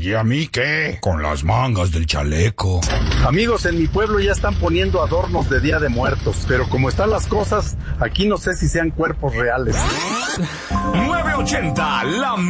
¿Y a mí qué? Con las mangas del chaleco. Amigos, en mi pueblo ya están poniendo adornos de Día de Muertos, pero como están las cosas, aquí no sé si sean cuerpos reales. 980, la